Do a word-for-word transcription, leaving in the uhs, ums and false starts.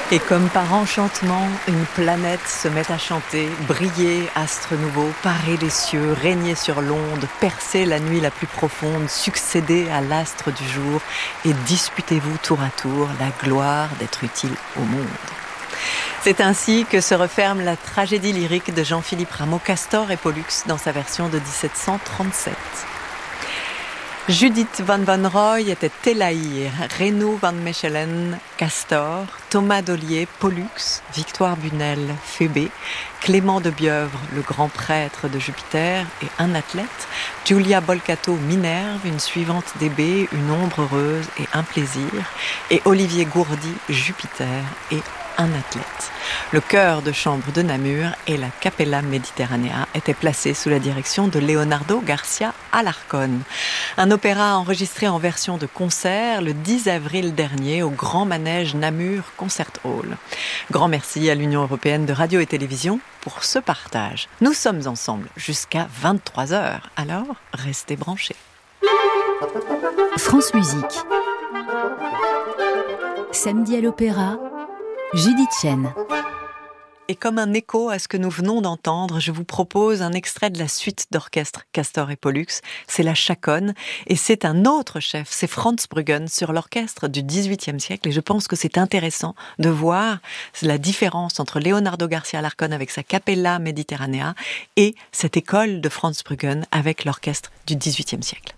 Et comme par enchantement, une planète se met à chanter, briller, astre nouveau, parer les cieux, régner sur l'onde, percer la nuit la plus profonde, succéder à l'astre du jour, et disputez-vous tour à tour la gloire d'être utile au monde. C'est ainsi que se referme la tragédie lyrique de Jean-Philippe Rameau, Castor et Pollux, dans sa version de dix-sept cent trente-sept. Judith van Wanrooy était Télaïr, Renaud van Mechelen, Castor, Thomas Dollier, Pollux, Victoire Bunel, Phébé, Clément de Bieuvre, le grand prêtre de Jupiter et un athlète, Giulia Bolcato, Minerve, une suivante d'Hébé, une ombre heureuse et un plaisir, et Olivier Gourdi, Jupiter et un athlète. Le chœur de chambre de Namur et la Capella Mediterranea étaient placés sous la direction de Leonardo Garcia Alarcón. Un opéra enregistré en version de concert le dix avril dernier au Grand Manège Namur Concert Hall. Grand merci à l'Union européenne de radio et télévision pour ce partage. Nous sommes ensemble jusqu'à vingt-trois heures, alors restez branchés. France Musique. Samedi à l'Opéra, Judith Chen. Et comme un écho à ce que nous venons d'entendre, je vous propose un extrait de la suite d'orchestre Castor et Pollux. C'est la Chaconne, et c'est un autre chef, c'est Franz Bruggen, sur l'orchestre du dix-huitième siècle. Et je pense que c'est intéressant de voir la différence entre Leonardo Garcia Alarcón avec sa Capella Mediterranea et cette école de Franz Bruggen avec l'orchestre du dix-huitième siècle.